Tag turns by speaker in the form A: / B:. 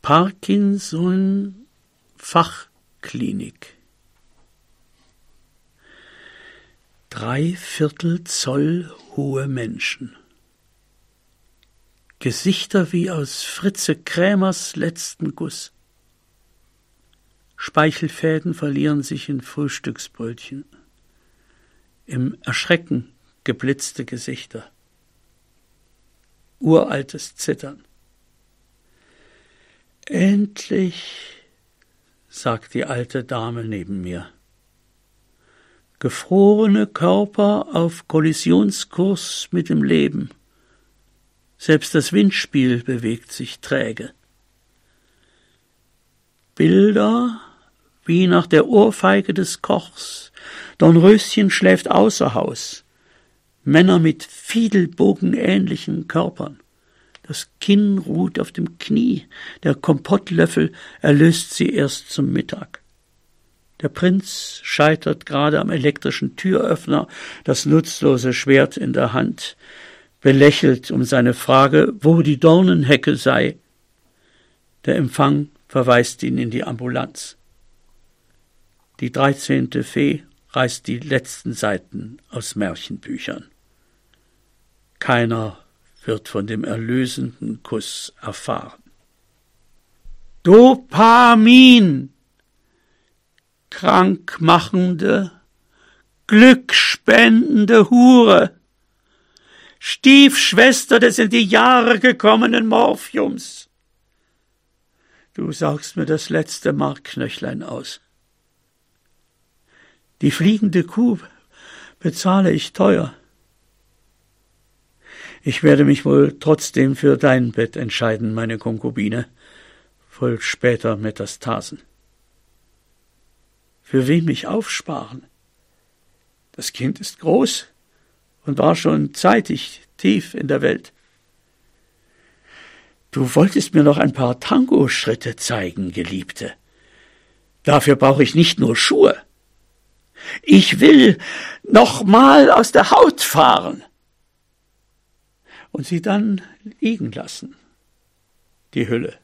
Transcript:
A: Parkinson-Fachklinik. 3/4 Zoll hohe Menschen. Gesichter wie aus Fritze Krämers letzten Guss. Speichelfäden verlieren sich in Frühstücksbrötchen. Im Erschrecken geblitzte Gesichter. Uraltes Zittern. Endlich, sagt die alte Dame neben mir. Gefrorene Körper auf Kollisionskurs mit dem Leben. Selbst das Windspiel bewegt sich träge. Bilder wie nach der Ohrfeige des Kochs. Dornröschen schläft außer Haus. Männer mit fiedelbogenähnlichen Körpern. Das Kinn ruht auf dem Knie. Der Kompottlöffel erlöst sie erst zum Mittag. Der Prinz scheitert gerade am elektrischen Türöffner, das nutzlose Schwert in der Hand, belächelt um seine Frage, wo die Dornenhecke sei. Der Empfang verweist ihn in die Ambulanz. Die 13. Fee reißt die letzten Seiten aus Märchenbüchern. Keiner wird von dem erlösenden Kuss erfahren. Dopamin! Krankmachende, glückspendende Hure! Stiefschwester des in die Jahre gekommenen Morphiums! Du saugst mir das letzte Markknöchlein aus. Die fliegende Kuh bezahle ich teuer. Ich werde mich wohl trotzdem für dein Bett entscheiden, meine Konkubine, folgt später Metastasen. Für wen mich aufsparen? Das Kind ist groß und war schon zeitig tief in der Welt. Du wolltest mir noch ein paar Tango-Schritte zeigen, Geliebte. Dafür brauche ich nicht nur Schuhe. Ich will noch mal aus der Haut fahren. Und sie dann liegen lassen, die Hülle.